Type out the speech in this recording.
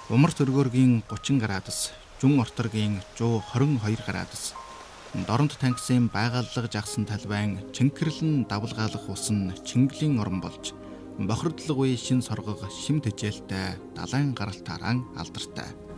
Умар төргөөргийн 30 градус, Жүн орторгийн 122 градус. Дорнод тангисын байгаллага жагсан талбайн чингэрлэн давлгаалах ус нь Чингэлийн орон болж бохирдлого үе шин соргог шим тэжээлтэй далайн гаралтаараа алдартай.